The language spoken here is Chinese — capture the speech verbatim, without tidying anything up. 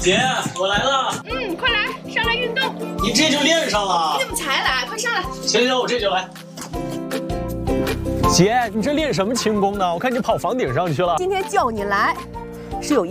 姐，我来了。 嗯，快来，上来运动。 你这就练上了？ 你怎么才来？快上来。 行行，我这就来。 姐，你这练什么轻功呢？我看你跑房顶上去了。 今天叫你来，是有一